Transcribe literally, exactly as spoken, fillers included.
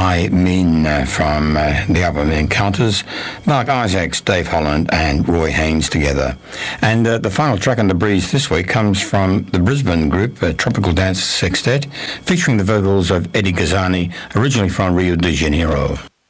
I Mean uh, from uh, the album Encounters, Mark Isaacs, Dave Holland and Roy Haynes together. And uh, the final track on The Breeze this week comes from the Brisbane group, uh, Tropical Dance Sextet, featuring the vocals of Eddie Gazzani, originally from Rio de Janeiro.